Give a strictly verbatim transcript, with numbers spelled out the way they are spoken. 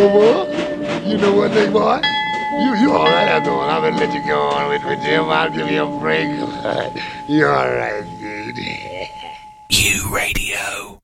boy? You know what, big boy? You you all right after all? I'm gonna let you go on with, with Jim. I'll give you a break. You all right, dude? U Radio.